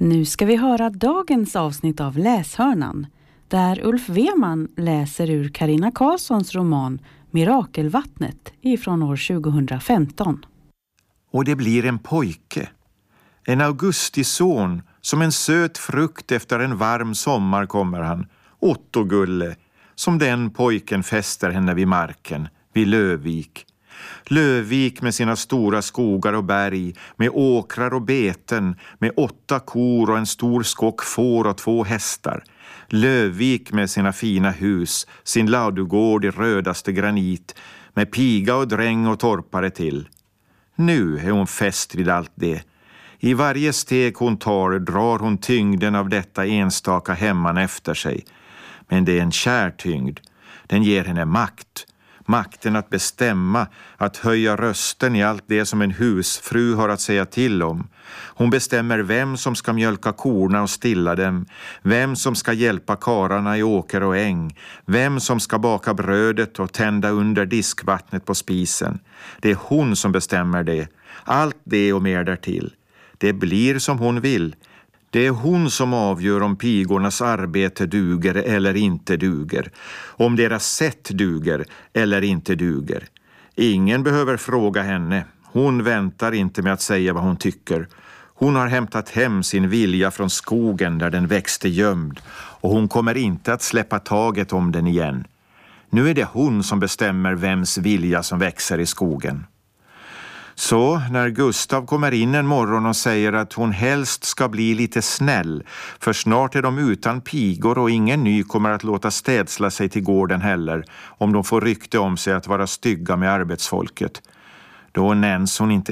Nu ska vi höra dagens avsnitt av Läshörnan, där Ulf Weman läser ur Carina Karlssons roman Mirakelvattnet ifrån år 2015. Och det blir en pojke, en augustisson, som en söt frukt efter en varm sommar kommer han, Otto-Gulle, som den pojken fäster henne vid marken, vid Lövvik. Lövvik med sina stora skogar och berg, med åkrar och beten, med 8 kor och en stor skock får och 2 hästar. Lövvik med sina fina hus, sin ladugård i rödaste granit, med piga och dräng och torpare till. Nu är hon fäst vid allt det. I varje steg hon tar drar hon tyngden av detta enstaka hemman efter sig. Men det är en kär tyngd. Den ger henne makt. Makten att bestämma, att höja rösten i allt det som en husfru har att säga till om. Hon bestämmer vem som ska mjölka korna och stilla dem, vem som ska hjälpa kararna i åker och äng, vem som ska baka brödet och tända under diskvattnet på spisen. Det är hon som bestämmer det, allt det och mer därtill. Det blir som hon vill. Det är hon som avgör om pigornas arbete duger eller inte duger. Om deras sätt duger eller inte duger. Ingen behöver fråga henne. Hon väntar inte med att säga vad hon tycker. Hon har hämtat hem sin vilja från skogen där den växte gömd. Och hon kommer inte att släppa taget om den igen. Nu är det hon som bestämmer vems vilja som växer i skogen. Så när Gustav kommer in en morgon och säger att hon helst ska bli lite snäll, för snart är de utan pigor och ingen ny kommer att låta städsla sig till gården heller, om de får rykte om sig att vara stygga med arbetsfolket. Då nämns hon inte